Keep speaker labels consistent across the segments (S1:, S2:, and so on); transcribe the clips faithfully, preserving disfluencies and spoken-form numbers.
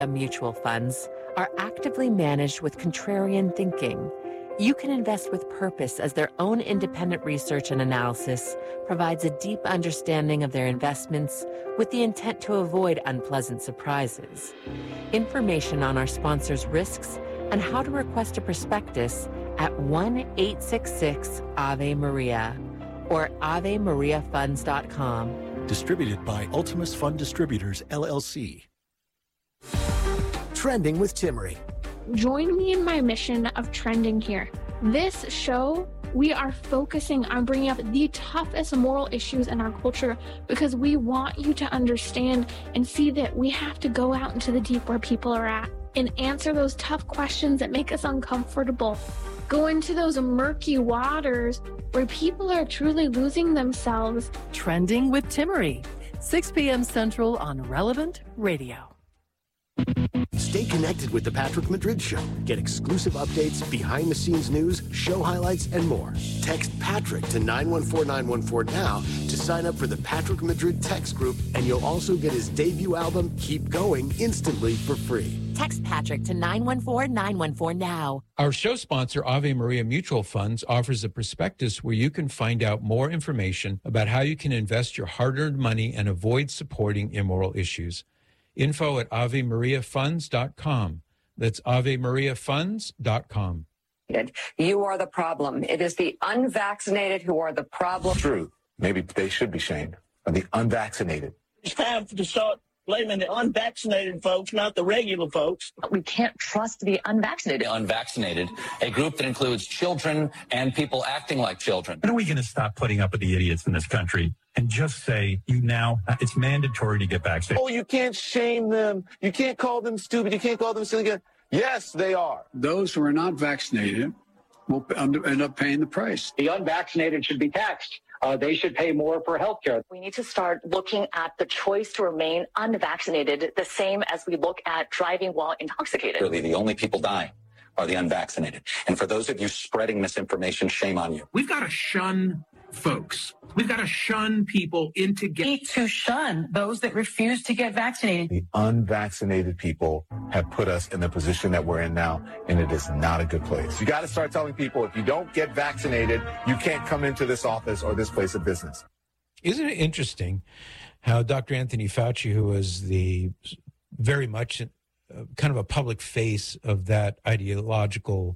S1: Mutual funds are actively managed with contrarian thinking. You can invest with purpose as their own independent research and analysis provides a deep understanding of their investments with the intent to avoid unpleasant surprises. Information on our sponsors' risks and how to request a prospectus at one eight six six Ave Maria or ave maria funds dot com.
S2: Distributed by Ultimus Fund Distributors, L L C.
S3: Trending with Timmerie.
S4: Join me in my mission of trending here. This show, we are focusing on bringing up the toughest moral issues in our culture because we want you to understand and see that we have to go out into the deep where people are at and answer those tough questions that make us uncomfortable. Go into those murky waters where people are truly losing themselves.
S5: Trending with Timmerie, six p.m. Central on Relevant Radio.
S3: Stay connected with The Patrick Madrid Show. Get exclusive updates, behind-the-scenes news, show highlights, and more. Text Patrick to nine one four nine one four now to sign up for the Patrick Madrid text group, and you'll also get his debut album, Keep Going, instantly for free.
S1: Text Patrick to nine one four nine one four now.
S6: Our show sponsor, Ave Maria Mutual Funds, offers a prospectus where you can find out more information about how you can invest your hard-earned money and avoid supporting immoral issues. Info at ave maria funds dot com. That's ave maria funds dot com.
S7: You are the problem. It is the unvaccinated who are the problem.
S8: True. Maybe they should be shamed. Or the unvaccinated.
S9: It's time to start blaming the unvaccinated folks, not the regular folks.
S7: We can't trust the unvaccinated.
S10: The unvaccinated, a group that includes children and people acting like children.
S11: When are we going to stop putting up with the idiots in this country and just say, you now, it's mandatory to get vaccinated?
S8: Oh, you can't shame them. You can't call them stupid. You can't call them silly. Yes, they are.
S12: Those who are not vaccinated will end up paying the price.
S13: The unvaccinated should be taxed. Uh, they should pay more for health care.
S7: We need to start looking at the choice to remain unvaccinated the same as we look at driving while intoxicated.
S10: Really, the only people dying are the unvaccinated. And for those of you spreading misinformation, shame on you.
S14: We've got to shun folks. We've got to shun people into getting...
S15: to shun those that refuse to get vaccinated.
S8: The unvaccinated people have put us in the position that we're in now, and it is not a good place. You got to start telling people, if you don't get vaccinated, you can't come into this office or this place of business.
S6: Isn't it interesting how Doctor Anthony Fauci, who was the very much uh, kind of a public face of that ideological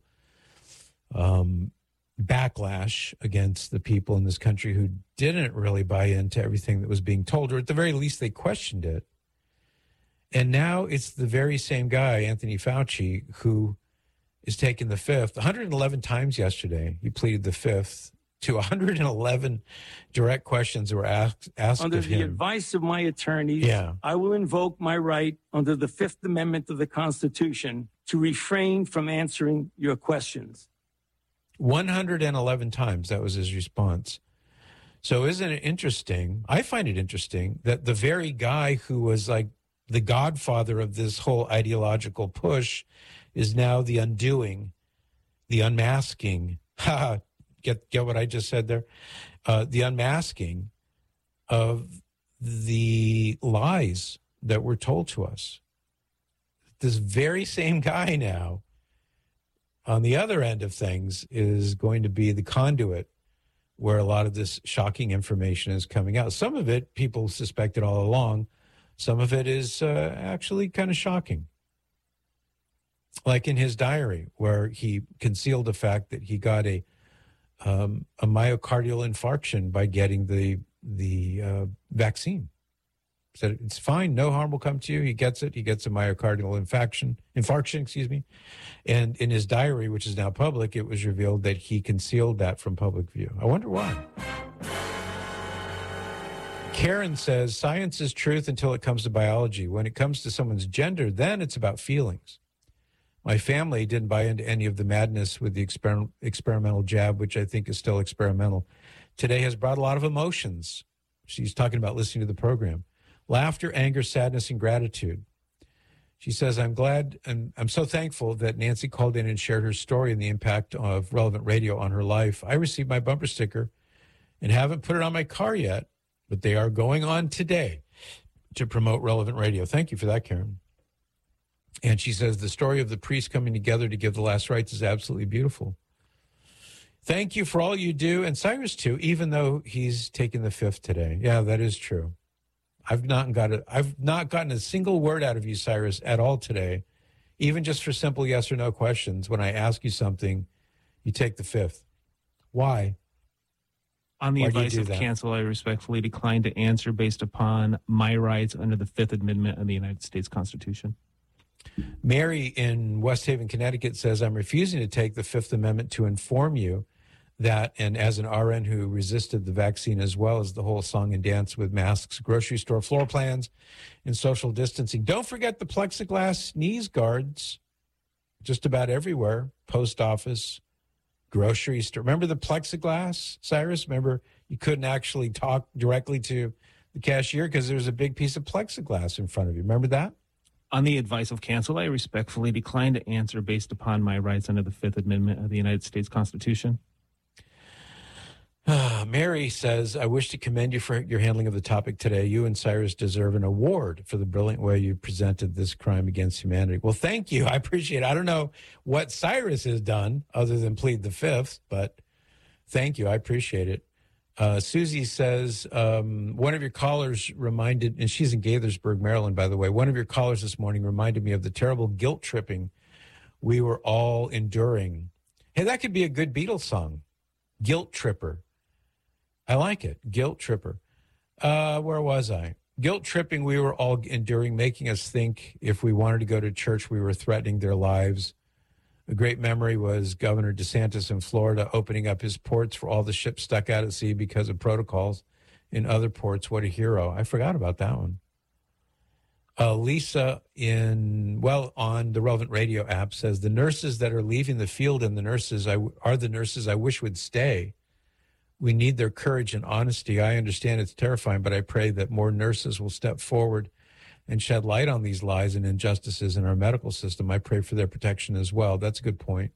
S6: um backlash against the people in this country who didn't really buy into everything that was being told, or at the very least they questioned it. And now it's the very same guy, Anthony Fauci, who is taking the fifth. one hundred eleven times yesterday, he pleaded the fifth to one hundred eleven direct questions that were asked, asked
S9: under
S6: of
S9: the
S6: him.
S9: advice of my attorneys,
S6: yeah.
S9: I will invoke my right under the Fifth Amendment of the Constitution to refrain from answering your questions.
S6: one hundred eleven times, that was his response. So isn't it interesting? I find it interesting that the very guy who was like the godfather of this whole ideological push is now the undoing, the unmasking. get get what I just said there? Uh, the unmasking of the lies that were told to us. This very same guy now, on the other end of things, is going to be the conduit where a lot of this shocking information is coming out. Some of it people suspected all along. Some of it is uh, actually kind of shocking. Like in his diary, where he concealed the fact that he got a um, a myocardial infarction by getting the the uh, vaccine. Said it's fine, no harm will come to you. He gets it. He gets a myocardial infarction, infarction, excuse me. And in his diary, which is now public, it was revealed that he concealed that from public view. I wonder why. Karen says, science is truth until it comes to biology. When it comes to someone's gender, then it's about feelings. My family didn't buy into any of the madness with the exper- experimental jab, which I think is still experimental. Today has brought a lot of emotions. She's talking about listening to the program. Laughter, anger, sadness, and gratitude. She says, I'm glad and I'm so thankful that Nancy called in and shared her story and the impact of Relevant Radio on her life. I received my bumper sticker and haven't put it on my car yet, but they are going on today to promote Relevant Radio. Thank you for that, Karen. And she says, the story of the priests coming together to give the last rites is absolutely beautiful. Thank you for all you do. And Cyrus, too, even though he's taken the fifth today. Yeah, that is true. I've not got a, I've not gotten a single word out of you, Cyrus, at all today. Even just for simple yes or no questions. When I ask you something, you take the fifth. Why?
S16: On the
S6: Why do you
S16: advice
S6: do
S16: of
S6: that?
S16: counsel, I respectfully decline to answer based upon my rights under the Fifth Amendment of the United States Constitution.
S6: Mary in West Haven, Connecticut says, I'm refusing to take the Fifth Amendment to inform you that, and as an R N who resisted the vaccine as well as the whole song and dance with masks, grocery store floor plans, and social distancing. Don't forget the plexiglass sneeze guards just about everywhere. Post office, grocery store. Remember the plexiglass, Cyrus? Remember you couldn't actually talk directly to the cashier because there was a big piece of plexiglass in front of you. Remember that?
S16: On the advice of counsel, I respectfully decline to answer based upon my rights under the Fifth Amendment of the United States Constitution.
S6: Uh, Mary says, I wish to commend you for your handling of the topic today. You and Cyrus deserve an award for the brilliant way you presented this crime against humanity. Well, thank you. I appreciate it. I don't know what Cyrus has done other than plead the fifth, but thank you. I appreciate it. Uh, Susie says, um, one of your callers reminded, and she's in Gaithersburg, Maryland, by the way, one of your callers this morning reminded me of the terrible guilt tripping we were all enduring. Hey, that could be a good Beatles song. Guilt Tripper. I like it. Guilt Tripper. Uh, where was I? Guilt tripping we were all enduring, making us think if we wanted to go to church, we were threatening their lives. A great memory was Governor DeSantis in Florida opening up his ports for all the ships stuck out at sea because of protocols in other ports. What a hero. I forgot about that one. Uh, Lisa in, well, on the Relevant Radio app says, the nurses that are leaving the field and the nurses I, are the nurses I wish would stay. We need their courage and honesty. I understand it's terrifying, but I pray that more nurses will step forward and shed light on these lies and injustices in our medical system. I pray for their protection as well. That's a good point.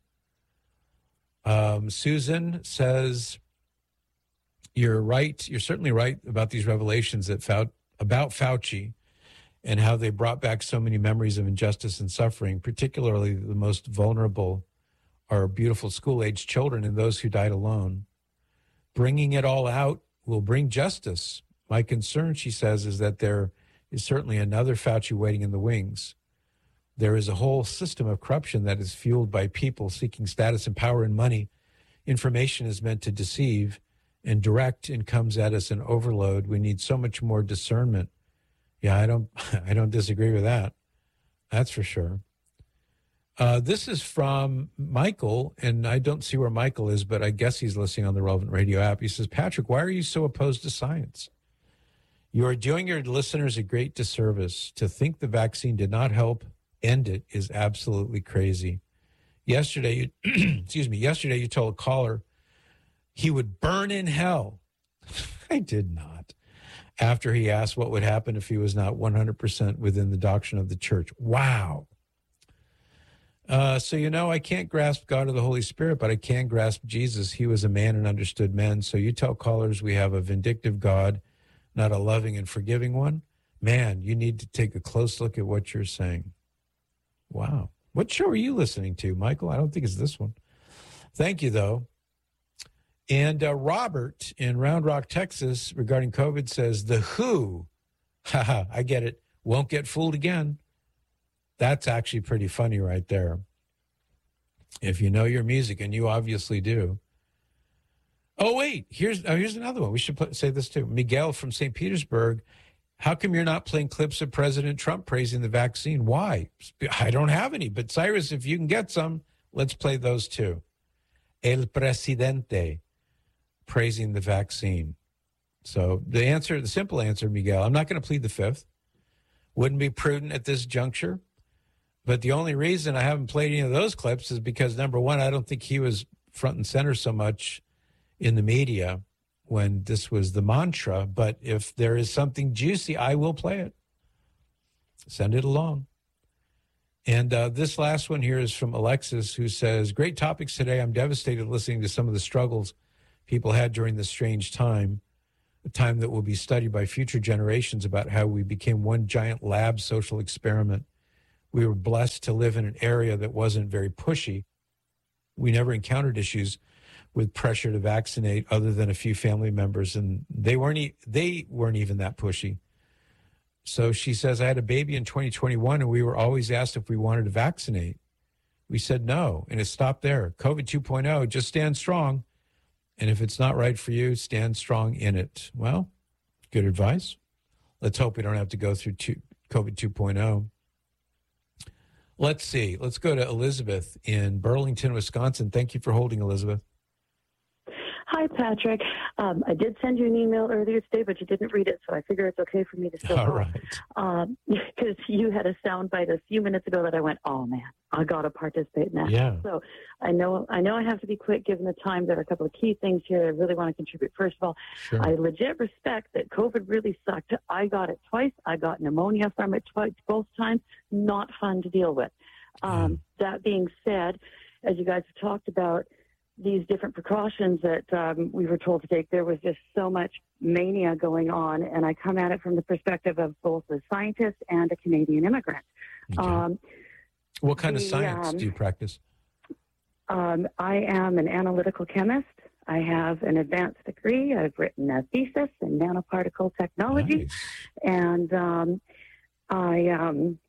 S6: Um, Susan says, you're right. You're certainly right about these revelations that Fau- about Fauci and how they brought back so many memories of injustice and suffering, particularly the most vulnerable are beautiful school-age children and those who died alone. Bringing it all out will bring justice. My concern, she says, is that there is certainly another Fauci waiting in the wings. There is a whole system of corruption that is fueled by people seeking status and power and money. Information is meant to deceive and direct and comes at us in overload. We need so much more discernment. Yeah, I don't, I don't disagree with that. That's for sure. Uh, this is from Michael, and I don't see where Michael is, but I guess he's listening on the Relevant Radio app. He says, Patrick, why are you so opposed to science? You are doing your listeners a great disservice. To think the vaccine did not help end it is absolutely crazy. Yesterday, you, excuse me, yesterday you told a caller he would burn in hell. I did not. After he asked what would happen if he was not one hundred percent within the doctrine of the church. Wow. Uh, so, you know, I can't grasp God or the Holy Spirit, but I can grasp Jesus. He was a man and understood men. So you tell callers we have a vindictive God, not a loving and forgiving one. Man, you need to take a close look at what you're saying. Wow. What show are you listening to, Michael? I don't think it's this one. Thank you, though. And uh, Robert in Round Rock, Texas, regarding COVID says, the W H O, haha, I get it, won't get fooled again. That's actually pretty funny right there. If you know your music, and you obviously do. Oh, wait, here's oh, here's another one. We should put, say this too. Miguel from Saint Petersburg. How come you're not playing clips of President Trump praising the vaccine? Why? I don't have any. But Cyrus, if you can get some, let's play those too. El Presidente praising the vaccine. So the answer, the simple answer, Miguel, I'm not going to plead the fifth. Wouldn't be prudent at this juncture. But the only reason I haven't played any of those clips is because, number one, I don't think he was front and center so much in the media when this was the mantra. But if there is something juicy, I will play it. Send it along. And uh, this last one here is from Alexis, who says, great topics today. I'm devastated listening to some of the struggles people had during this strange time, a time that will be studied by future generations about how we became one giant lab social experiment. We were blessed to live in an area that wasn't very pushy. We never encountered issues with pressure to vaccinate other than a few family members, and they weren't e- they weren't even that pushy. So she says, I had a baby in twenty twenty-one, and we were always asked if we wanted to vaccinate. We said no, and it stopped there. COVID two point oh, just stand strong. And if it's not right for you, stand strong in it. Well, good advice. Let's hope we don't have to go through two, COVID two point oh. Let's see. Let's go to Elizabeth in Burlington, Wisconsin. Thank you for holding, Elizabeth.
S17: Hi, Patrick. Um, I did send you an email earlier today, but you didn't read it, so I figure it's okay for me to still
S6: All
S17: call.
S6: right.
S17: Um, because you had a soundbite a few minutes ago that I went, oh, man, I got to participate in that.
S6: Yeah.
S17: So I know I know I have to be quick given the time. There are a couple of key things here I really want to contribute. First of all,
S6: Sure.
S17: I legit respect that COVID really sucked. I got it twice. I got pneumonia from it twice, both times. Not fun to deal with. Um, that being said, as you guys have talked about, these different precautions that um, we were told to take, there was just so much mania going on, and I come at it from the perspective of both a scientist and a Canadian immigrant.
S6: Okay.
S17: Um,
S6: What kind of
S17: the,
S6: science
S17: um,
S6: do you practice?
S17: um, I am an analytical chemist. I have an advanced degree. I've written a thesis in nanoparticle technology,
S6: Nice.
S17: and um, I um,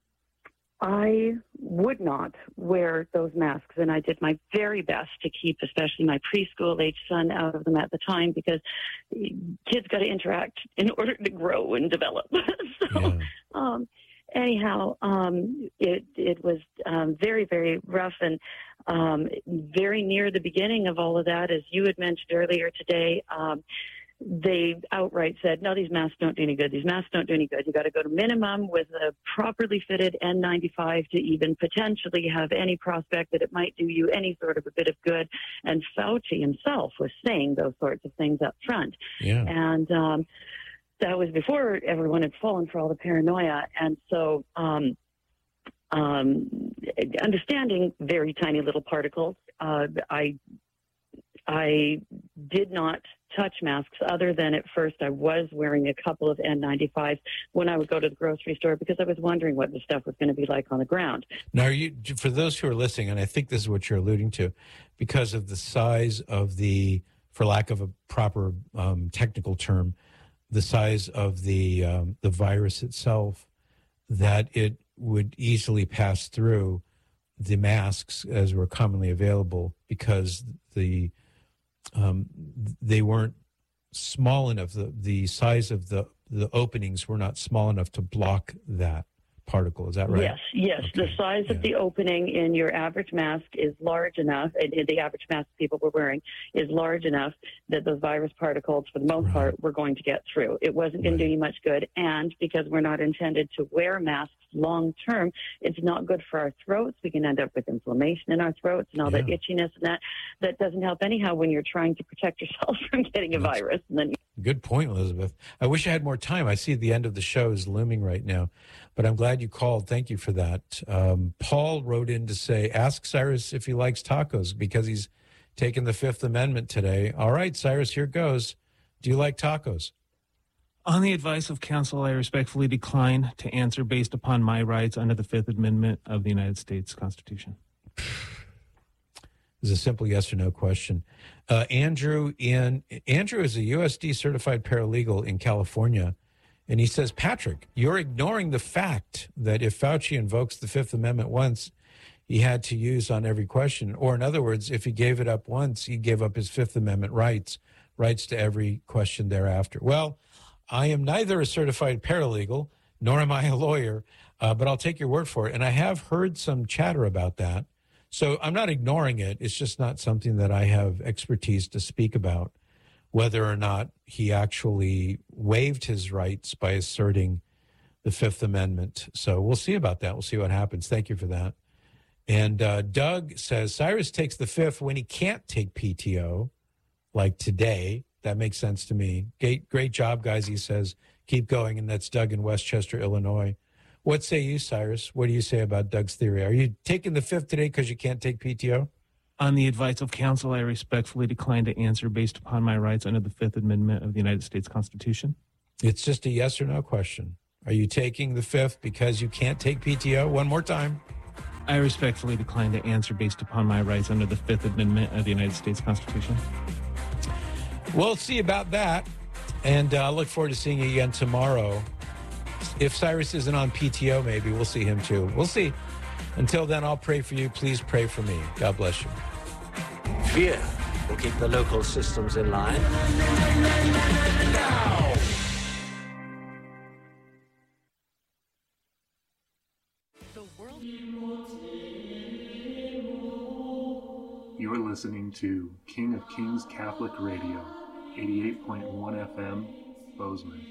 S17: I would not wear those masks, and I did my very best to keep, especially my preschool-age son, out of them at the time, because kids got to interact in order to grow and develop. so,
S6: Yeah.
S17: um, anyhow, um, it it was um, very, very rough, and um, very near the beginning of all of that, as you had mentioned earlier today. Um, They outright said, no, these masks don't do any good. These masks don't do any good. You got to go to minimum with a properly fitted N ninety-five to even potentially have any prospect that it might do you any sort of a bit of good. And Fauci himself was saying those sorts of things up front.
S6: Yeah.
S17: And um, that was before everyone had fallen for all the paranoia. And so um, um, understanding very tiny little particles, uh, I I did not touch masks other than at first I was wearing a couple of N ninety-fives when I would go to the grocery store because I was wondering what the stuff was going to be like on the ground.
S6: Now, are you, for those who are listening, and I think this is what you're alluding to, because of the size of the, for lack of a proper um, technical term, the size of the um, the virus itself, that it would easily pass through the masks as were commonly available because the um, they weren't small enough. The the size of the the openings were not small enough to block that particle. Is that right?
S17: Yes, yes. Okay. The size yeah. of the opening in your average mask is large enough, and the average mask people were wearing is large enough that those virus particles, for the most right. part, were going to get through. It wasn't going right. to do you much good, and because we're not intended to wear masks long term, it's not good for our throats. We can end up with inflammation in our throats and all yeah. that itchiness, and that that doesn't help anyhow when you're trying to protect yourself from getting a That's virus. And then
S6: good point, Elizabeth. I wish I had more time. I see the end of the show is looming right now, but I'm glad you called. Thank you for that. Um, Paul wrote in to say, ask Cyrus if he likes tacos because he's taking the Fifth Amendment today. All right, Cyrus, here goes. Do you like tacos?
S16: On the advice of counsel, I respectfully decline to answer based upon my rights under the Fifth Amendment of the United States Constitution.
S6: It's a simple yes or no question. Uh, Andrew in Andrew is a U S D certified paralegal in California, and he says, Patrick, you're ignoring the fact that if Fauci invokes the Fifth Amendment once, he had to use on every question. Or in other words, if he gave it up once, he gave up his Fifth Amendment rights, rights to every question thereafter. Well, I am neither a certified paralegal, nor am I a lawyer, uh, but I'll take your word for it. And I have heard some chatter about that. So I'm not ignoring it. It's just not something that I have expertise to speak about, whether or not he actually waived his rights by asserting the Fifth Amendment. So we'll see about that. We'll see what happens. Thank you for that. And uh, Doug says, Cyrus takes the Fifth when he can't take P T O, like today. That makes sense to me. Great, great job, guys, he says. Keep going. And that's Doug in Westchester, Illinois. What say you, Cyrus? What do you say about Doug's theory? Are you taking the Fifth today because you can't take P T O?
S16: On the advice of counsel, I respectfully decline to answer based upon my rights under the Fifth Amendment of the United States Constitution.
S6: It's just a yes or no question. Are you taking the fifth because you can't take P T O? One more time.
S16: I respectfully decline to answer based upon my rights under the Fifth Amendment of the United States Constitution.
S6: We'll see about that. And I uh, look forward to seeing you again tomorrow. If Cyrus isn't on P T O, maybe we'll see him too. We'll see. Until then, I'll pray for you. Please pray for me. God bless you.
S18: Fear will keep the local systems in line. Now.
S19: You're listening to King of Kings Catholic Radio, eighty-eight point one F M, Bozeman.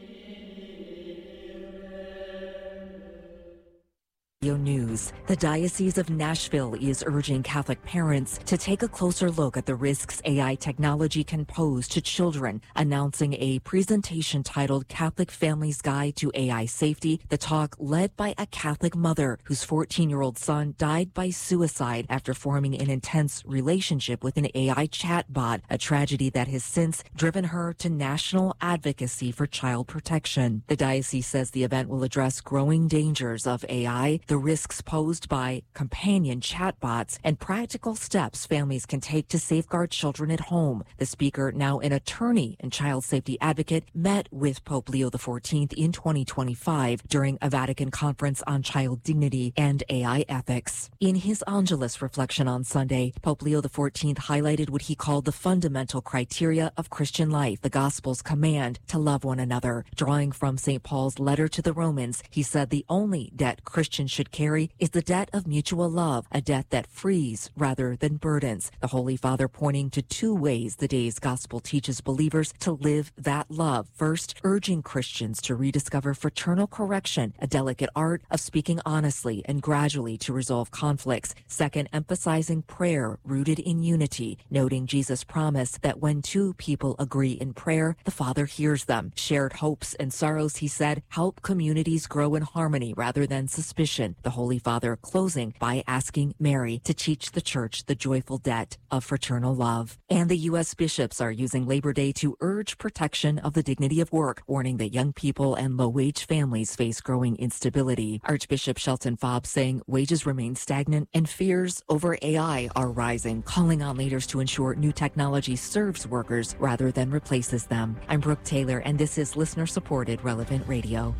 S20: News. The Diocese of Nashville is urging Catholic parents to take a closer look at the risks A I technology can pose to children, announcing a presentation titled Catholic Family's Guide to A I Safety. The talk led by a Catholic mother whose fourteen-year-old son died by suicide after forming an intense relationship with an A I chatbot, a tragedy that has since driven her to national advocacy for child protection. The diocese says the event will address growing dangers of A I, the risks posed by companion chatbots, and practical steps families can take to safeguard children at home. The speaker, now an attorney and child safety advocate, met with Pope Leo the fourteenth in twenty twenty-five during a Vatican conference on child dignity and A I ethics. In his Angelus reflection on Sunday, Pope Leo the fourteenth highlighted what he called the fundamental criteria of Christian life, the Gospel's command to love one another. Drawing from Saint Paul's letter to the Romans, he said the only debt Christians should carry is the debt of mutual love, a debt that frees rather than burdens. The Holy Father pointing to two ways the day's gospel teaches believers to live that love. First, urging Christians to rediscover fraternal correction, a delicate art of speaking honestly and gradually to resolve conflicts. Second, emphasizing prayer rooted in unity, noting Jesus' promise that when two people agree in prayer, the Father hears them. Shared hopes and sorrows, he said, help communities grow in harmony rather than suspicion. The Holy Father closing by asking Mary to teach the Church the joyful debt of fraternal love. And the U S bishops are using Labor Day to urge protection of the dignity of work, warning that young people and low-wage families face growing instability. Archbishop Shelton Fobbs saying wages remain stagnant and fears over A I are rising, calling on leaders to ensure new technology serves workers rather than replaces them. I'm Brooke Taylor, and this is listener-supported Relevant Radio.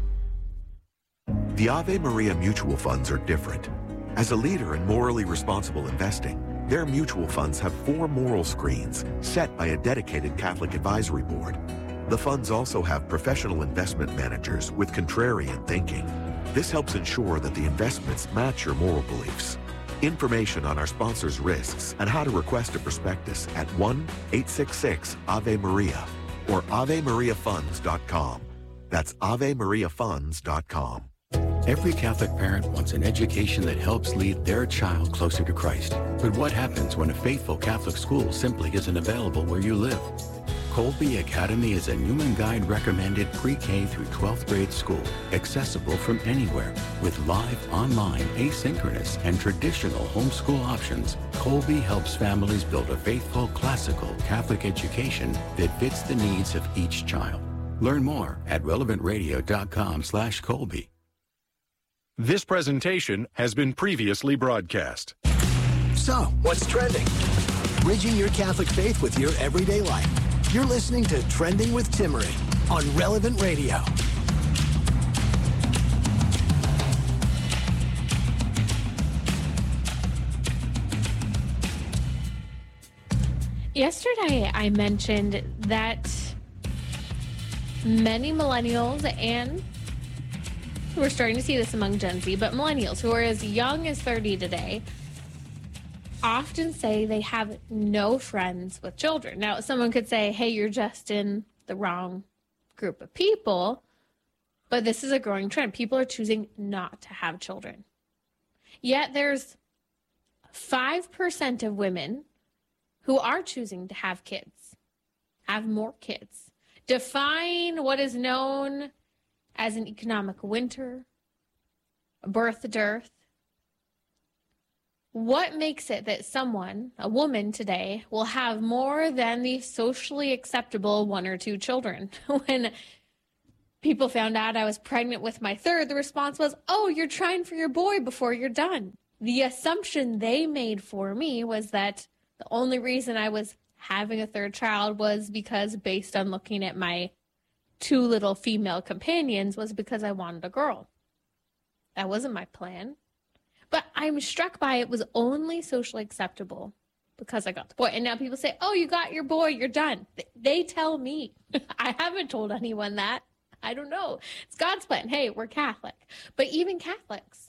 S21: The Ave Maria mutual funds are different. As a leader in morally responsible investing, their mutual funds have four moral screens set by a dedicated Catholic advisory board. The funds also have professional investment managers with contrarian thinking. This helps ensure that the investments match your moral beliefs. Information on our sponsors' risks and how to request a prospectus at one eight six six Ave Maria or ave maria funds dot com. That's ave maria funds dot com.
S22: Every Catholic parent wants an education that helps lead their child closer to Christ. But what happens when a faithful Catholic school simply isn't available where you live? Colby Academy is a Newman Guide recommended pre-K through twelfth grade school, accessible from anywhere. With live, online, asynchronous, and traditional homeschool options, Colby helps families build a faithful, classical Catholic education that fits the needs of each child. Learn more at relevant radio dot com slash Colby.
S23: This presentation has been previously broadcast.
S3: So, what's trending? Bridging your Catholic faith with your everyday life. You're listening to Trending with Timmerie on Relevant Radio.
S4: Yesterday, I mentioned that many millennials, and we're starting to see this among Gen Z, but millennials who are as young as thirty today often say they have no friends with children. Now, someone could say, hey, you're just in the wrong group of people, but this is a growing trend. People are choosing not to have children. Yet there's five percent of women who are choosing to have kids, have more kids. Define what is known as an economic winter, a birth dearth. What makes it that someone, a woman today, will have more than the socially acceptable one or two children when people found out I was pregnant with my third, the response was, oh, you're trying for your boy before you're done. The assumption they made for me was that the only reason I was having a third child was because, based on looking at my two little female companions, was because I wanted a girl. That wasn't my plan. But I'm struck by it was only socially acceptable because I got the boy. And now people say, oh, you got your boy, you're done. They tell me. I haven't told anyone that. I don't know. It's God's plan. Hey, we're Catholic. But even Catholics,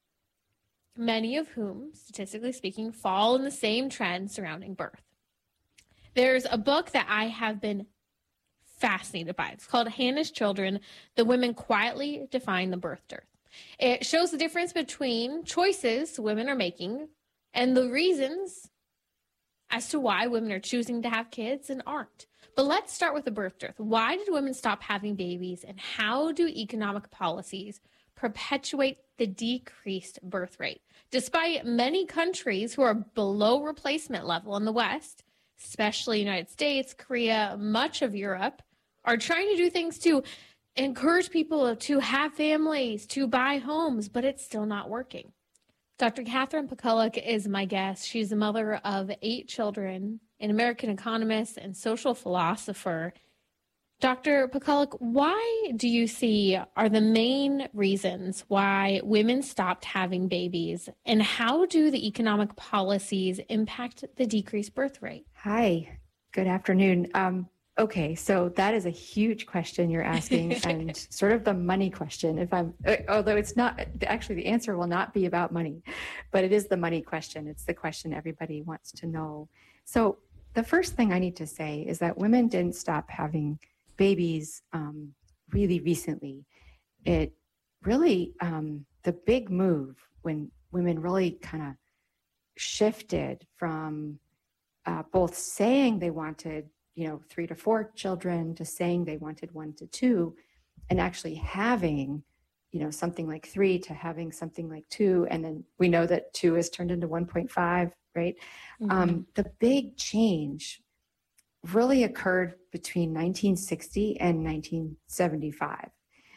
S4: many of whom, statistically speaking, fall in the same trend surrounding birth. There's a book that I have been fascinated by. It's called Hannah's Children, The Women Quietly Define the Birth Dearth. It shows the difference between choices women are making and the reasons as to why women are choosing to have kids and aren't. But let's start with the birth dearth. Why did women stop having babies, and how do economic policies perpetuate the decreased birth rate? Despite many countries who are below replacement level in the West, especially United States, Korea, much of Europe, are trying to do things to encourage people to have families, to buy homes, but it's still not working. Doctor Katherine Pakuluk is my guest. She's the mother of eight children, an American economist and social philosopher. Doctor Pakuluk, why do you see are the main reasons why women stopped having babies, and how do the economic policies impact the decreased birth rate?
S1: Hi, good afternoon. Um, okay, so that is a huge question you're asking, and sort of the money question. If I'm, although it's not actually, the answer will not be about money, but it is the money question. It's the question everybody wants to know. So the first thing I need to say is that women didn't stop having babies um, really recently. It really, um, the big move when women really kind of shifted from uh, both saying they wanted, you know, three to four children to saying they wanted one to two, and actually having, you know, something like three to having something like two. And then we know that two has turned into one point five, right? Mm-hmm. Um, the big change really occurred between nineteen sixty and nineteen seventy-five.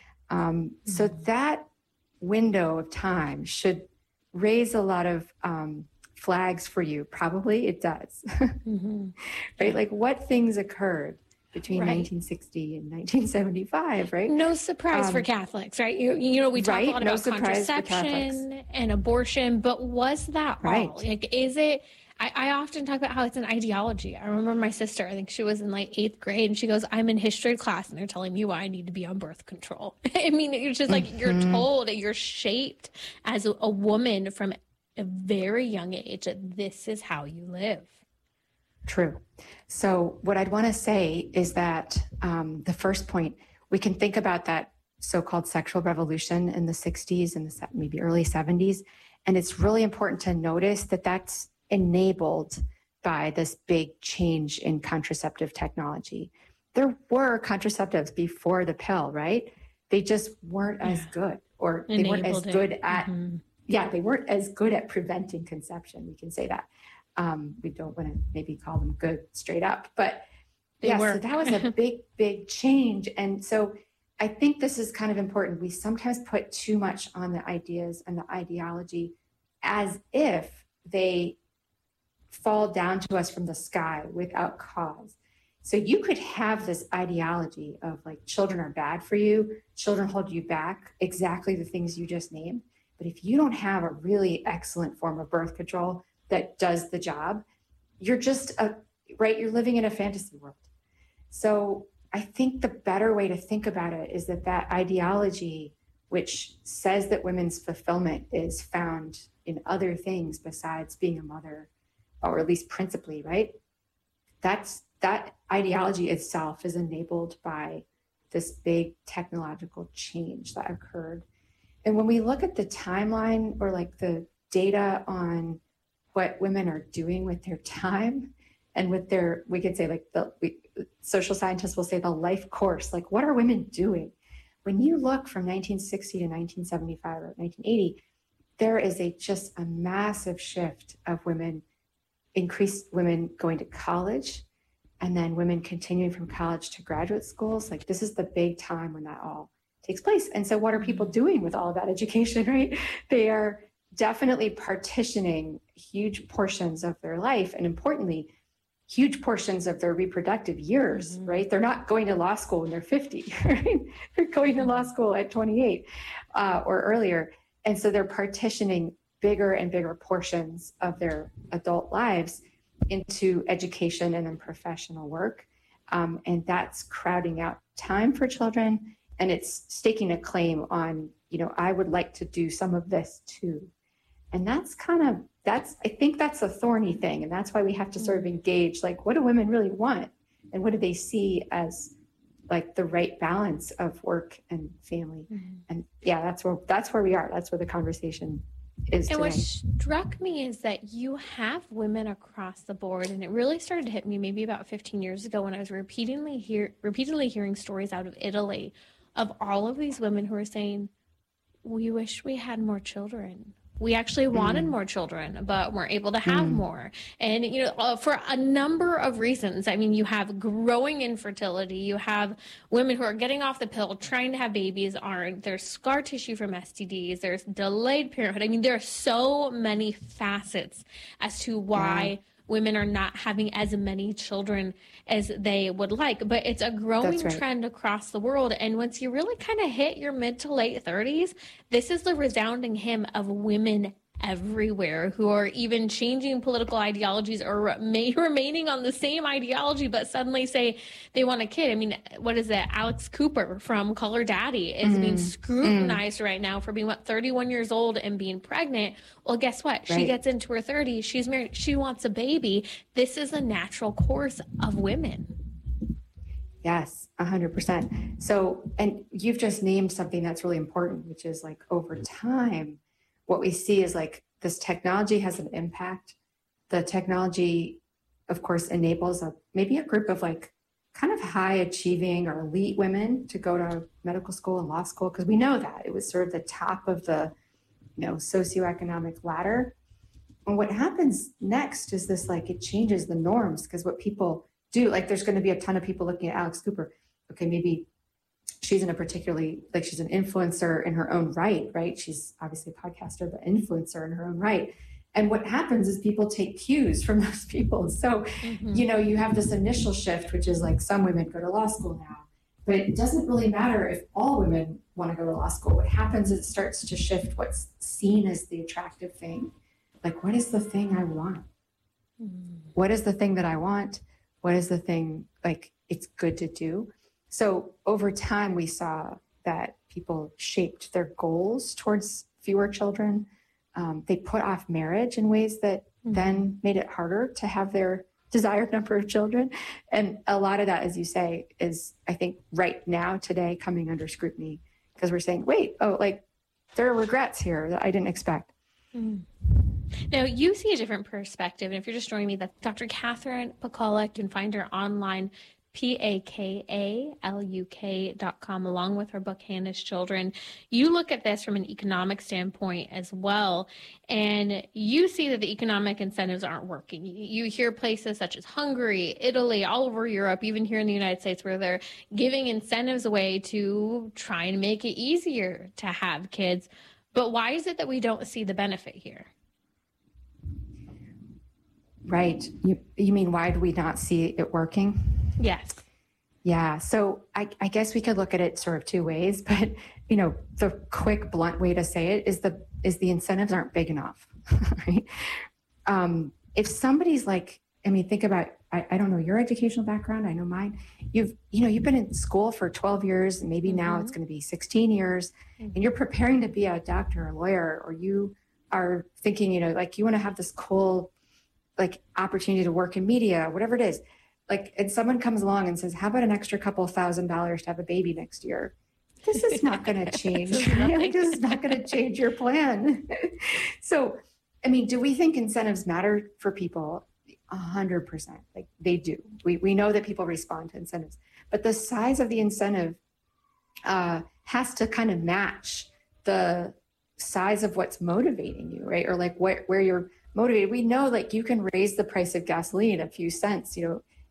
S1: Um, mm-hmm. So that window of time should raise a lot of um, flags for you. Probably it does. Mm-hmm. Right? Like, what things occurred between right. nineteen sixty and nineteen seventy-five, right?
S4: No surprise um, for Catholics, right? You, you know, we talk right? a lot
S1: no
S4: about contraception and abortion, but was that
S1: right.
S4: all? Like, is it... I, I often talk about how it's an ideology. I remember my sister, I think she was in like eighth grade, and she goes, I'm in history class, and they're telling me why I need to be on birth control. I mean, it's just like, mm-hmm. you're told, you're shaped as a, a woman from a very young age that this is how you live.
S1: True. So what I'd want to say is that um, the first point, we can think about that so-called sexual revolution in the sixties and the maybe early seventies. And it's really important to notice that that's enabled by this big change in contraceptive technology. There were contraceptives before the pill, right? They just weren't as good, or they
S4: Enabled
S1: weren't as
S4: it.
S1: good at,
S4: mm-hmm.
S1: yeah, they weren't as good at preventing conception. We can say that. Um, we don't want to maybe call them good straight up, but
S4: They
S1: yeah,
S4: were.
S1: so that was a big, big change. And so I think this is kind of important. We sometimes put too much on the ideas and the ideology as if they fall down to us from the sky without cause. So you could have this ideology of like, children are bad for you, children hold you back, exactly the things you just named. But if you don't have a really excellent form of birth control that does the job, you're just a, right, you're living in a fantasy world. So I think the better way to think about it is that that ideology, which says that women's fulfillment is found in other things besides being a mother, or at least principally, right? That's that ideology itself is enabled by this big technological change that occurred. And when we look at the timeline, or like the data on what women are doing with their time and with their, we could say like the we, social scientists will say the life course, like what are women doing? When you look from nineteen sixty to nineteen seventy-five or nineteen eighty, there is a just a massive shift of women, increased women going to college, and then women continuing from college to graduate schools. Like this is the big time when that all takes place. And so what are people doing with all of that education, right? They are definitely partitioning huge portions of their life, and importantly, huge portions of their reproductive years, mm-hmm. right? They're not going to law school when they're fifty, right? They're going to law school at twenty-eight uh, or earlier. And so they're partitioning bigger and bigger portions of their adult lives into education and then professional work. Um, and that's crowding out time for children. And it's staking a claim on, you know, I would like to do some of this too. And that's kind of, that's, I think that's a thorny thing. And that's why we have to sort of engage, like, what do women really want? And what do they see as like the right balance of work and family? Mm-hmm. And yeah, that's where, that's where we are. That's where the conversation is
S4: And
S1: today.
S4: what struck me is that you have women across the board, and it really started to hit me maybe about fifteen years ago when I was repeatedly hear, repeatedly hearing stories out of Italy of all of these women who are saying, we wish we had more children. We actually wanted mm. more children, but weren't able to have mm. more. And, you know, uh, for a number of reasons. I mean, you have growing infertility. You have women who are getting off the pill, trying to have babies, aren't. There's scar tissue from S T Ds. There's delayed parenthood. I mean, there are so many facets as to why yeah. women are not having as many children as they would like. But it's a growing right. trend across the world. And once you really kind of hit your mid to late thirties, this is the resounding hymn of women everywhere who are even changing political ideologies or may, remaining on the same ideology, but suddenly say they want a kid. I mean, what is that? Alex Cooper from Call Her Daddy is mm. being scrutinized mm. right now for being, what, thirty-one years old and being pregnant. Well, guess what? Right. She gets into her thirties. She's married. She wants a baby. This is a natural course of women.
S1: Yes, one hundred percent. So, and you've just named something that's really important, which is like over time, what we see is like this technology has an impact. The technology, of course, enables a maybe a group of like kind of high achieving or elite women to go to medical school and law school, because we know that it was sort of the top of the, you know, socioeconomic ladder. And what happens next is this, like, it changes the norms, because what people do, like, there's going to be a ton of people looking at Alex Cooper. Okay, maybe she's in a particularly, like, she's an influencer in her own right, right? She's obviously a podcaster, but influencer in her own right. And what happens is people take cues from those people. So, mm-hmm. you know, you have this initial shift, which is like some women go to law school now, but it doesn't really matter if all women want to go to law school. What happens is it starts to shift what's seen as the attractive thing. Like, what is the thing I want? Mm-hmm. What is the thing that I want? What is the thing, like, it's good to do? So over time, we saw that people shaped their goals towards fewer children. Um, they put off marriage in ways that mm-hmm. then made it harder to have their desired number of children. And a lot of that, as you say, is, I think, right now, today, coming under scrutiny, because we're saying, wait, oh, like, there are regrets here that I didn't expect.
S4: Mm. Now, you see a different perspective. And if you're just joining me, that's Doctor Catherine Pakaluk. You can find her online, P A K A L U K dot com, along with her book, Hannah's Children. You look at this from an economic standpoint as well, and you see that the economic incentives aren't working. You hear places such as Hungary, Italy, all over Europe, even here in the United States, where they're giving incentives away to try and make it easier to have kids. But why is it that we don't see the benefit here?
S1: Right. You, you mean, why do we not see it working?
S4: Yes.
S1: Yeah. So I, I guess we could look at it sort of two ways, but, you know, the quick, blunt way to say it is the is the incentives aren't big enough, right? Um, if somebody's like, I mean, think about, I, I don't know your educational background. I know mine. You've, you know, you've been in school for twelve years, and maybe mm-hmm. now it's going to be sixteen years, mm-hmm. and you're preparing to be a doctor or a lawyer, or you are thinking, you know, like you want to have this cool, like, opportunity to work in media, whatever it is. Like, and someone comes along and says, how about an extra couple thousand dollars to have a baby next year? This is not going to change. Like, this is not going to change your plan. So, I mean, do we think incentives matter for people? A hundred percent. Like, they do. We we know that people respond to incentives, but the size of the incentive uh, has to kind of match the size of what's motivating you, right? Or like what, where you're motivated. We know, like, you can raise the price of gasoline a few cents, you know,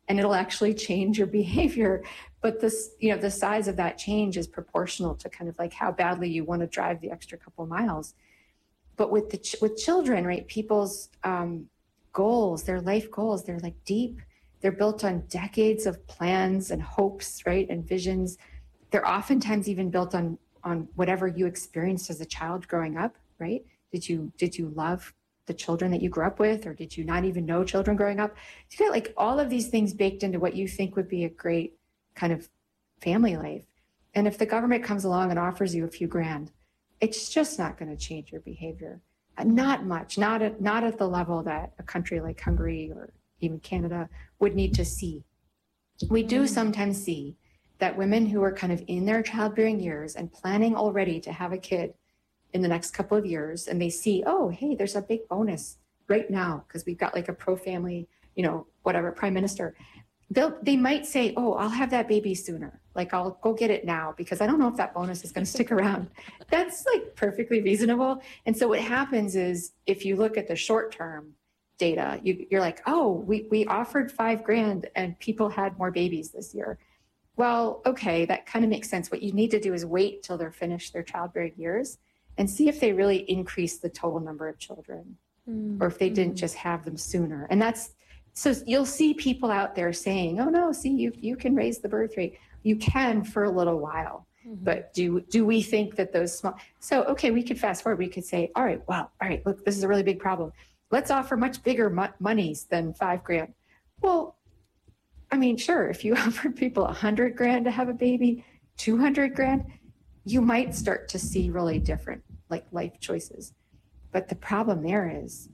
S1: and it'll actually change your behavior. But this, you know, the size of that change is proportional to kind of like how badly you want to drive the extra couple miles. But with the ch- with children, right, people's um, goals, their life goals, they're like deep. They're built on decades of plans and hopes, right, and visions. They're oftentimes even built on on whatever you experienced as a child growing up, right? Did you did you love the children that you grew up with, or did you not even know children growing up? You got like all of these things baked into what you think would be a great kind of family life. And if the government comes along and offers you a few grand, it's just not going to change your behavior. Uh, not much, not at, not at the level that a country like Hungary or even Canada would need to see. We do sometimes see that women who are kind of in their childbearing years and planning already to have a kid in the next couple of years, and they see, oh, hey, there's a big bonus right now because we've got like a pro-family, you know, whatever, prime minister. They'll, they might say, oh, I'll have that baby sooner. Like, I'll go get it now because I don't know if that bonus is going to stick around. That's like perfectly reasonable. And so what happens is if you look at the short-term data, you, you're like, oh, we, we offered five grand and people had more babies this year. Well, okay, that kind of makes sense. What you need to do is wait till they're finished their childbearing years and see if they really increase the total number of children mm-hmm. or if they didn't just have them sooner. And that's, so you'll see people out there saying, oh no, see, you you can raise the birth rate. You can for a little while, mm-hmm. but do do we think that those small, so, okay, we could fast forward. We could say, all right, well, all right, look, this is a really big problem. Let's offer much bigger mo- monies than five grand. Well, I mean, sure, if you offered people a hundred grand to have a baby, two hundred grand, you might start to see really different like life choices. But the problem there is,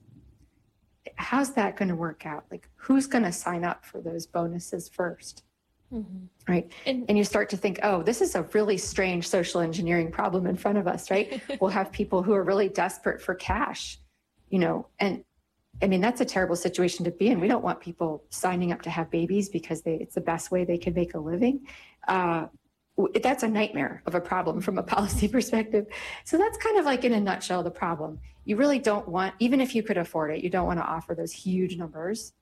S1: how's that going to work out? Like, who's going to sign up for those bonuses first? Mm-hmm. Right. And, and you start to think, oh, this is a really strange social engineering problem in front of us, right? We'll have people who are really desperate for cash, you know, and I mean, that's a terrible situation to be in. We don't want people signing up to have babies because they, it's the best way they can make a living. Uh, that's a nightmare of a problem from a policy perspective. So that's kind of like in a nutshell, the problem. You really don't want, even if you could afford it, you don't want to offer those huge numbers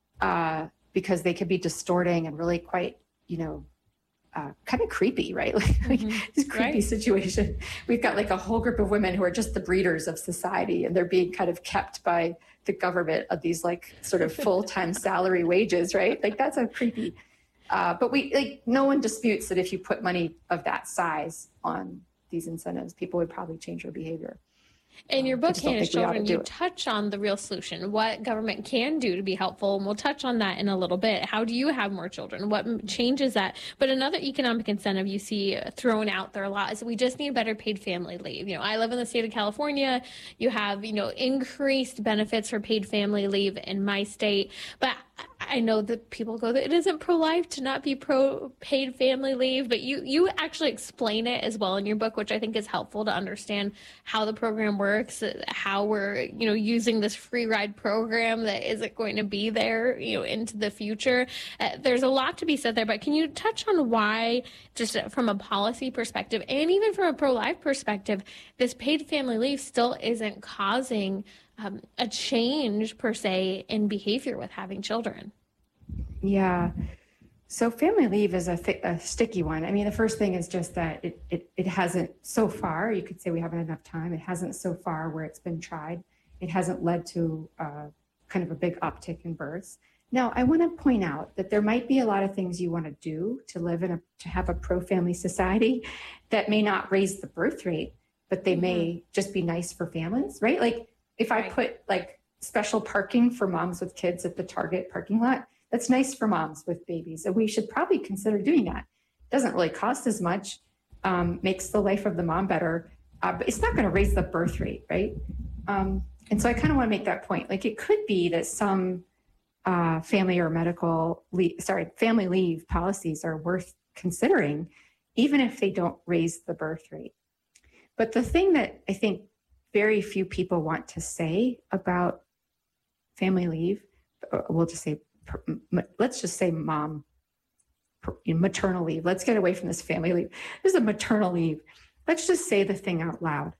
S1: uh, because they could be distorting and really quite, you know, uh, kind of creepy, right? Like, mm-hmm. like this creepy right. situation. We've got like a whole group of women who are just the breeders of society, and they're being kind of kept by the government of these like sort of full-time salary wages, right? Like that's a creepy, uh, but we like, no one disputes that if you put money of that size on these incentives, people would probably change their behavior.
S4: In your book, Hannah's Children, you touch on the real solution, what government can do to be helpful, and we'll touch on that in a little bit. How do you have more children? What changes that? But another economic incentive you see thrown out there a lot is we just need better paid family leave. You know, I live in the state of California. You have, you know, increased benefits for paid family leave in my state, but I know that people go that it isn't pro-life to not be pro-paid family leave, but you you actually explain it as well in your book, which I think is helpful to understand how the program works, how we're, you know, using this free ride program that isn't going to be there, you know, into the future. Uh, there's a lot to be said there, but can you touch on why, just from a policy perspective and even from a pro-life perspective, this paid family leave still isn't causing Um, a change per se in behavior with having children?
S1: Yeah. So family leave is a, th- a sticky one. I mean, the first thing is just that it, it, it hasn't so far, you could say we haven't enough time. It hasn't so far where it's been tried. It hasn't led to uh, kind of a big uptick in births. Now, I want to point out that there might be a lot of things you want to do to live in a, to have a pro-family society that may not raise the birth rate, but they mm-hmm. may just be nice for families, right? Like, if I put like special parking for moms with kids at the Target parking lot, that's nice for moms with babies. And we should probably consider doing that. Doesn't really cost as much, um, makes the life of the mom better, uh, but it's not going to raise the birth rate, right? Um, and so I kind of want to make that point. Like it could be that some uh, family or medical, leave, sorry, family leave policies are worth considering, even if they don't raise the birth rate. But the thing that I think very few people want to say about family leave, we'll just say, let's just say mom, maternal leave. Let's get away from this family leave. This is a maternal leave. Let's just say the thing out loud.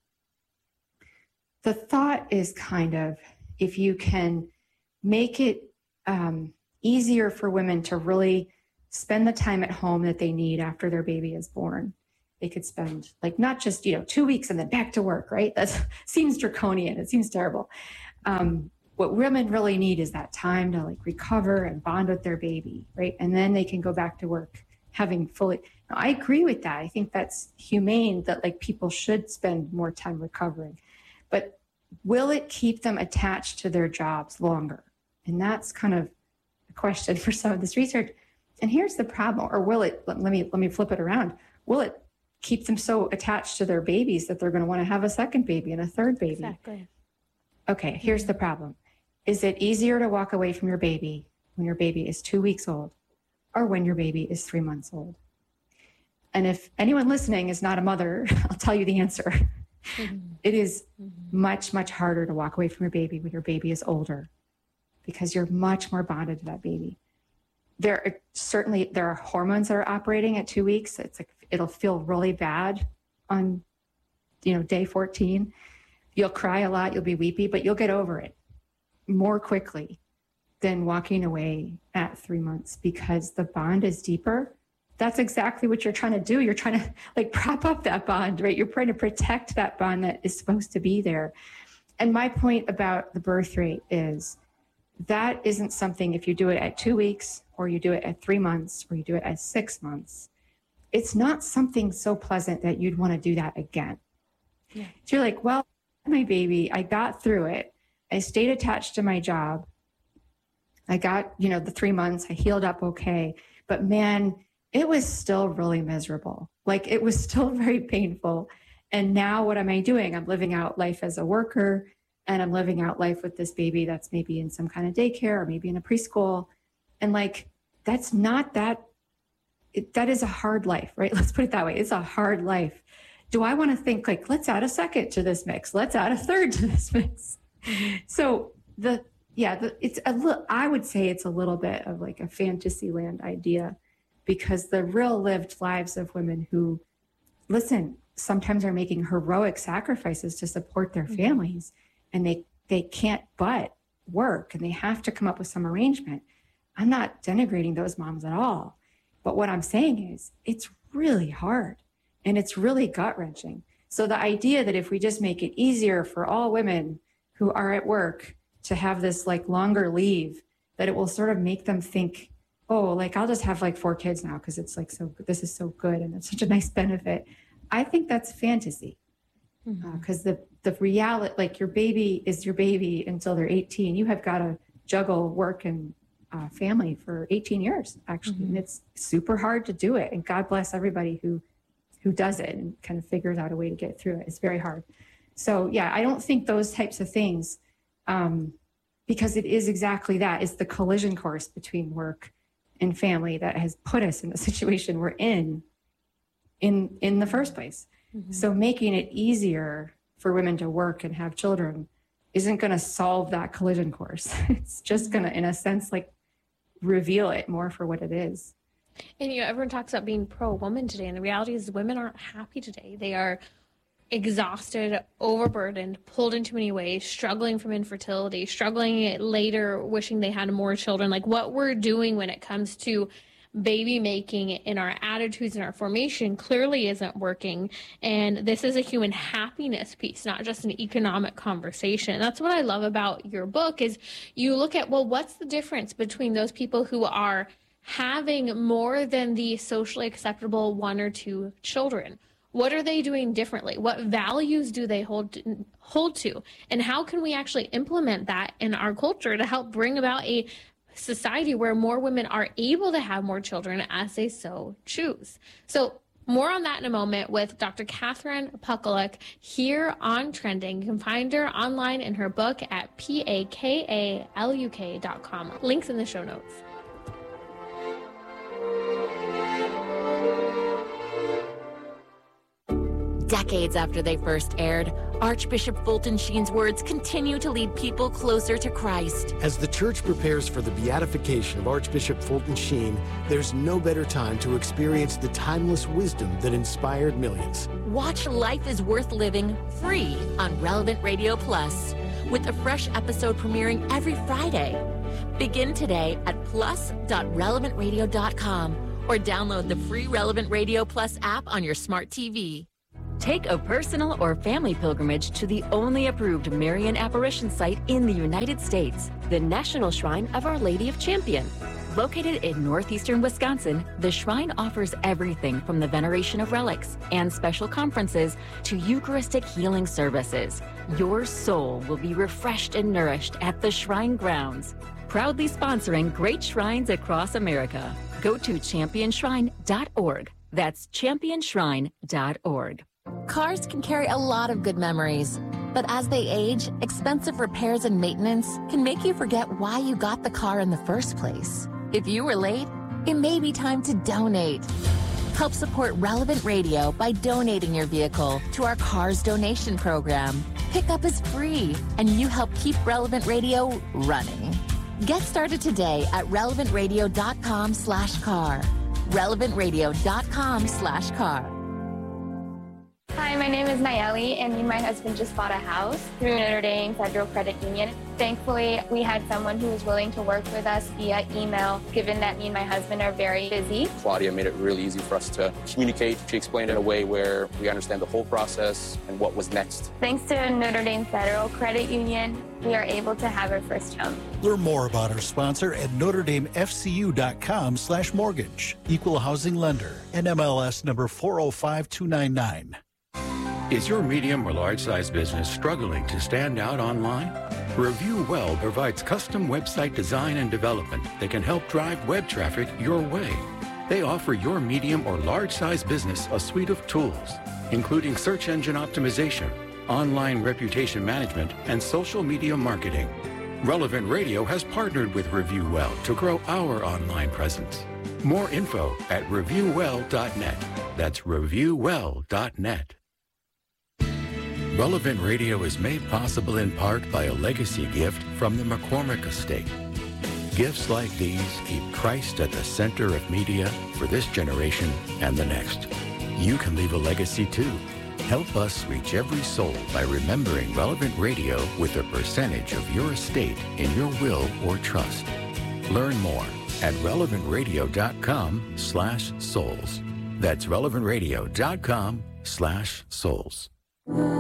S1: The thought is kind of, if you can make it um, easier for women to really spend the time at home that they need after their baby is born. They could spend like not just, you know, two weeks and then back to work, right? That seems draconian. It seems terrible. Um, what women really need is that time to like recover and bond with their baby, right? And then they can go back to work having fully. Now, I agree with that. I think that's humane that like people should spend more time recovering. But will it keep them attached to their jobs longer? And that's kind of a question for some of this research. And here's the problem, or will it, let me let me flip it around. Will it keep them so attached to their babies that they're going to want to have a second baby and a third baby?
S4: Exactly.
S1: Okay, here's the problem. Is it easier to walk away from your baby when your baby is two weeks old or when your baby is three months old? And if anyone listening is not a mother, I'll tell you the answer. Mm-hmm. It is mm-hmm. much, much harder to walk away from your baby when your baby is older because you're much more bonded to that baby. There are certainly, there are hormones that are operating at two weeks. It's like, it'll feel really bad on, you know, day fourteen. You'll cry a lot, you'll be weepy, but you'll get over it more quickly than walking away at three months because the bond is deeper. That's exactly what you're trying to do. You're trying to like prop up that bond, right? You're trying to protect that bond that is supposed to be there. And my point about the birth rate is that isn't something, if you do it at two weeks or you do it at three months or you do it at six months, it's not something so pleasant that you'd want to do that again. Yeah. So you're like, well, my baby, I got through it. I stayed attached to my job. I got, you know, the three months, I healed up okay. But man, it was still really miserable. Like it was still very painful. And now what am I doing? I'm living out life as a worker and I'm living out life with this baby that's maybe in some kind of daycare or maybe in a preschool. And like, that's not that, it, that is a hard life, right? Let's put it that way. It's a hard life. Do I want to think like, let's add a second to this mix. Let's add a third to this mix. So the, yeah, the, it's a little, I would say it's a little bit of like a fantasy land idea because the real lived lives of women who, listen, sometimes are making heroic sacrifices to support their families and they, they can't but work and they have to come up with some arrangement. I'm not denigrating those moms at all. But what I'm saying is it's really hard and it's really gut-wrenching. So the idea that if we just make it easier for all women who are at work to have this like longer leave, that it will sort of make them think, oh, like I'll just have like four kids now because it's like so, this is so good and it's such a nice benefit. I think that's fantasy because mm-hmm. uh, the, the reality, like your baby is your baby until they're eighteen. You have got to juggle work and uh, family for eighteen years, actually. Mm-hmm. And it's super hard to do it. And God bless everybody who, who does it and kind of figures out a way to get through it. It's very hard. So yeah, I don't think those types of things, um, because it is exactly that. It's the collision course between work and family that has put us in the situation we're in, in, in the first place. Mm-hmm. So making it easier for women to work and have children isn't going to solve that collision course. It's just going to, in a sense, like reveal it more for what it is.
S4: And, you know, everyone talks about being pro-woman today, and the reality is women aren't happy today. They are exhausted, overburdened, pulled in too many ways, struggling from infertility, struggling later, wishing they had more children. Like what we're doing when it comes to baby making in our attitudes and our formation clearly isn't working. And this is a human happiness piece, not just an economic conversation. That's what I love about your book is you look at, well, what's the difference between those people who are having more than the socially acceptable one or two children? What are they doing differently? What values do they hold to, hold to? And how can we actually implement that in our culture to help bring about a society where more women are able to have more children as they so choose? So more on that in a moment with Doctor Catherine Pakaluk here on Trending. You can find her online in her book at P A K A L U K dot com. Links in the show notes.
S2: Decades after they first aired, Archbishop Fulton Sheen's words continue to lead people closer to Christ.
S3: As the church prepares for the beatification of Archbishop Fulton Sheen, there's no better time to experience the timeless wisdom that inspired millions.
S2: Watch Life is Worth Living free on Relevant Radio Plus, with a fresh episode premiering every Friday. Begin today at plus dot relevant radio dot com or download the free Relevant Radio Plus app on your smart T V.
S5: Take a personal or family pilgrimage to the only approved Marian apparition site in the United States, the National Shrine of Our Lady of Champion. Located in northeastern Wisconsin, the shrine offers everything from the veneration of relics and special conferences to Eucharistic healing services. Your soul will be refreshed and nourished at the shrine grounds. Proudly sponsoring great shrines across America. Go to champion shrine dot org. That's champion shrine dot org.
S2: Cars can carry a lot of good memories, but as they age, expensive repairs and maintenance can make you forget why you got the car in the first place. If you were late, it may be time to donate. Help support Relevant Radio by donating your vehicle to our Cars Donation Program. Pickup is free, and you help keep Relevant Radio running. Get started today at relevant radio dot com slash car. relevant radio dot com slash car.
S11: Hi, my name is Nayeli, and me and my husband just bought a house through Notre Dame Federal Credit Union. Thankfully, we had someone who was willing to work with us via email, given that me and my husband are very busy.
S12: Claudia made it really easy for us to communicate. She explained it in a way where we understand the whole process and what was next.
S11: Thanks to Notre Dame Federal Credit Union, we are able to have our first home.
S24: Learn more about our sponsor at notre dame f c u dot com slash mortgage. Equal housing lender. N M L S number four oh five two nine nine.
S22: Is your medium or large size business struggling to stand out online? Review Well provides custom website design and development that can help drive web traffic your way. They offer your medium or large size business a suite of tools, including search engine optimization, online reputation management, and social media marketing. Relevant Radio has partnered with Review Well to grow our online presence. More info at review well dot net. That's review well dot net. Relevant Radio is made possible in part by a legacy gift from the McCormick Estate. Gifts like these keep Christ at the center of media for this generation and the next. You can leave a legacy too. Help us reach every soul by remembering Relevant Radio with a percentage of your estate in your will or trust. Learn more at relevant radio dot com slash souls. That's relevant radio dot com slash souls.